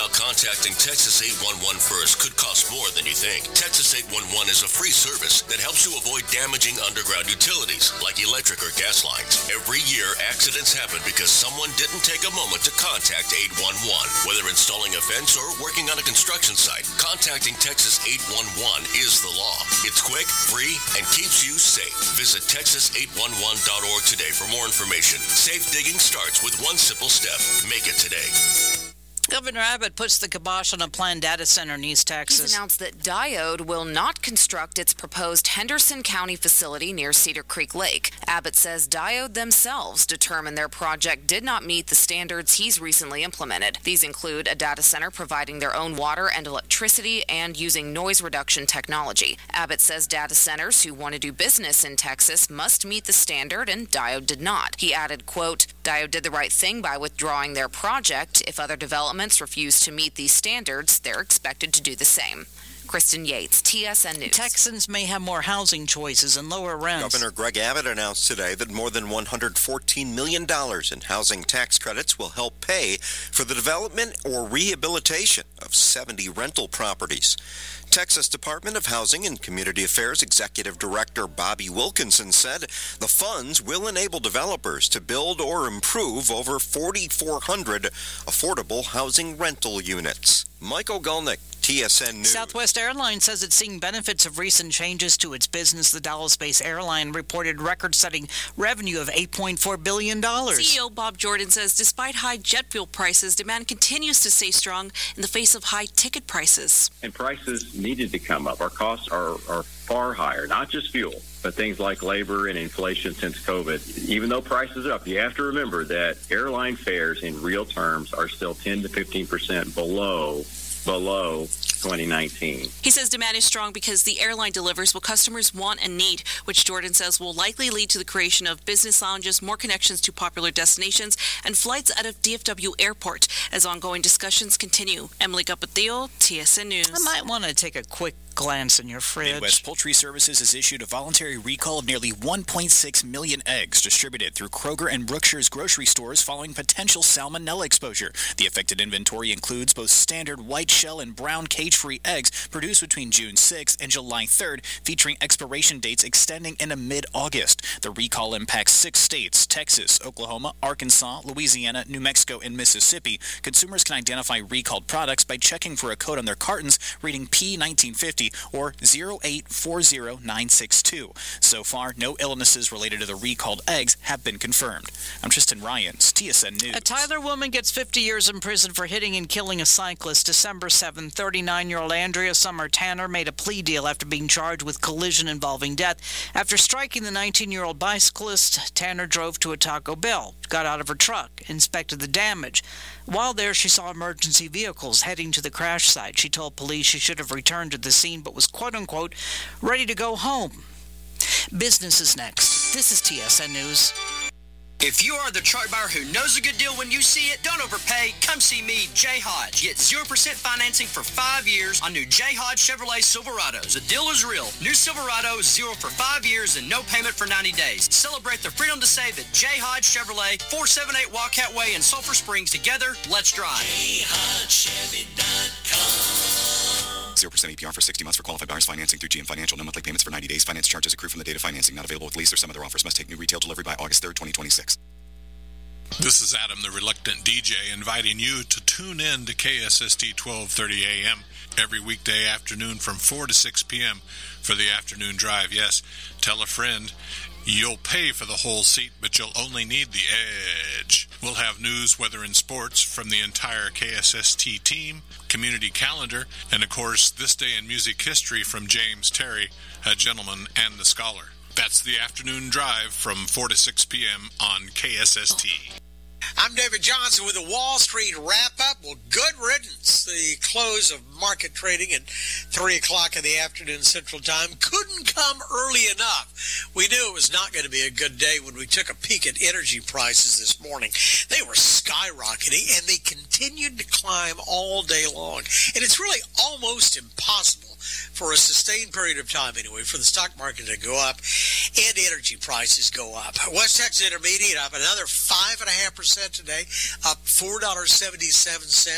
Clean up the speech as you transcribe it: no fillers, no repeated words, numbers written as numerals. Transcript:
While contacting Texas 811 first could cost more than you think, Texas 811 is a free service that helps you avoid damaging underground utilities like electric or gas lines. Every year, accidents happen because someone didn't take a moment to contact 811. Whether installing a fence or working on a construction site, contacting Texas 811 is the law. It's quick, free, and keeps you safe. Visit texas811.org today for more information. Safe digging starts with one simple step. Make it today. Governor Abbott puts the kibosh on a planned data center in East Texas. He's announced that Diode will not construct its proposed Henderson County facility near Cedar Creek Lake. Abbott says Diode themselves determined their project did not meet the standards he's recently implemented. These include a data center providing their own water and electricity and using noise reduction technology. Abbott says data centers who want to do business in Texas must meet the standard, and Diode did not. He added, quote, Diode did the right thing by withdrawing their project. If other developments refuse to meet these standards, they're expected to do the same. Kristen Yates, TSN News. Texans may have more housing choices and lower rents. Governor Greg Abbott announced today that more than $114 million in housing tax credits will help pay for the development or rehabilitation of 70 rental properties. Texas Department of Housing and Community Affairs Executive Director Bobby Wilkinson said the funds will enable developers to build or improve over 4,400 affordable housing rental units. Michael Gulnick, TSN News. Southwest Airlines says it's seeing benefits of recent changes to its business. The Dallas-based airline reported record-setting revenue of $8.4 billion. CEO Bob Jordan says despite high jet fuel prices, demand continues to stay strong in the face of high ticket prices. And prices needed to come up. Our costs are far higher, not just fuel, but things like labor and inflation since COVID. Even though prices are up, you have to remember that airline fares in real terms are still 10 to 15% below 2019. He says demand is strong because the airline delivers what customers want and need, which Jordan says will likely lead to the creation of business lounges, more connections to popular destinations, and flights out of DFW Airport as ongoing discussions continue. Emily Gupatio, TSN News. I might want to take a quick glance in your fridge. Midwest Poultry Services has issued a voluntary recall of nearly 1.6 million eggs distributed through Kroger and Brookshire's grocery stores following potential salmonella exposure. The affected inventory includes both standard white shell and brown cage-free eggs produced between June 6th and July 3rd, featuring expiration dates extending into mid-August. The recall impacts 6 states: Texas, Oklahoma, Arkansas, Louisiana, New Mexico, and Mississippi. Consumers can identify recalled products by checking for a code on their cartons reading P1950 or 0840962. So far, no illnesses related to the recalled eggs have been confirmed. I'm Tristan Ryans, TSN News. A Tyler woman gets 50 years in prison for hitting and killing a cyclist. December 7, 39-year-old Andrea Summer Tanner made a plea deal after being charged with collision involving death. After striking the 19-year-old bicyclist, Tanner drove to a Taco Bell, got out of her truck, inspected the damage. While there, she saw emergency vehicles heading to the crash site. She told police she should have returned to the scene but was quote-unquote ready to go home. Business is next. This is TSN News. If you are the truck buyer who knows a good deal when you see it, don't overpay. Come see me, Jay Hodge. Get 0% financing for 5 years on new Jay Hodge Chevrolet Silverados. The deal is real. New Silverado, 0 for 5 years and no payment for 90 days. Celebrate the freedom to save at Jay Hodge Chevrolet, 478 Wildcat Way in Sulphur Springs. Together, let's drive. JayHodgeChevy.com. 0% APR for 60 months for qualified buyers. Financing through GM Financial. No monthly payments for 90 days. Finance charges accrue from the date of financing. Not available with lease or some other offers. Must take new retail delivery by August 3rd, 2026. This is Adam, the Reluctant DJ, inviting you to tune in to KSST 1230 AM every weekday afternoon from 4 to 6 p.m. for the afternoon drive. Yes, tell a friend. You'll pay for the whole seat, but you'll only need the edge. We'll have news, weather, and sports from the entire KSST team, community calendar, and, of course, This Day in Music History from James Terry, a gentleman and the scholar. That's the afternoon drive from 4 to 6 p.m. on KSST. I'm David Johnson with the Wall Street Wrap-Up. Well, good riddance. The close of market trading at 3 o'clock in the afternoon Central Time couldn't come early enough. We knew it was not going to be a good day when we took a peek at energy prices this morning. They were skyrocketing, and they continued to climb all day long. And it's really almost impossible for a sustained period of time anyway for the stock market to go up and energy prices go up. West Texas Intermediate up another 5.5% today, up $4.77.